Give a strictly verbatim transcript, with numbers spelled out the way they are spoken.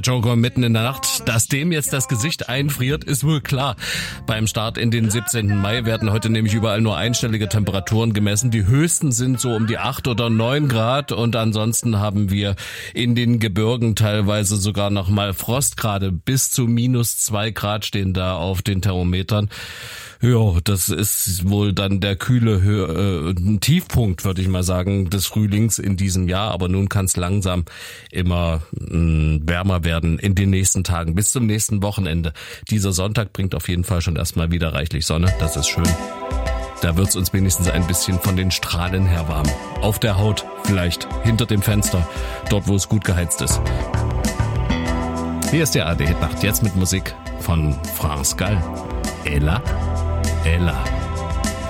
Der Joker mitten in der Nacht. Dass dem jetzt das Gesicht einfriert, ist wohl klar. Beim Start in den siebzehnten Mai werden heute nämlich überall nur einstellige Temperaturen gemessen. Die höchsten sind so um die acht oder neun Grad und ansonsten haben wir in den Gebirgen teilweise sogar noch mal Frostgrade. Bis zu minus zwei Grad stehen da auf den Thermometern. Ja, das ist wohl dann der kühle Hö- äh, Tiefpunkt, würde ich mal sagen, des Frühlings in diesem Jahr. Aber nun kann es langsam immer mh, wärmer werden in den nächsten Tagen bis zum nächsten Wochenende. Dieser Sonntag bringt auf jeden Fall schon erstmal wieder reichlich Sonne. Das ist schön. Da wird's uns wenigstens ein bisschen von den Strahlen her warm. Auf der Haut vielleicht, hinter dem Fenster, dort wo es gut geheizt ist. Hier ist die A R D Hit Nacht, jetzt mit Musik von France Gall. Ella, Ella.